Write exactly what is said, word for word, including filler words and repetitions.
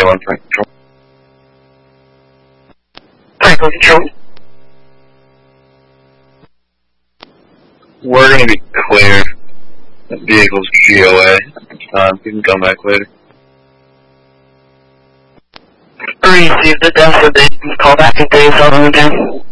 one Frank Control. Franklin Control. We're going to be clear. That vehicle's G O A. Um, you can come back later. Received the death of the call back in days on again.